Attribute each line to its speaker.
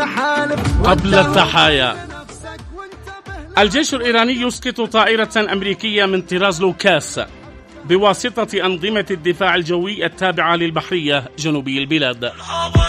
Speaker 1: قبل التحايا. الجيش الإيراني يسقط طائرة أمريكية من طراز لوكاس بواسطة أنظمة الدفاع الجوي التابعة للبحرية جنوبي البلاد.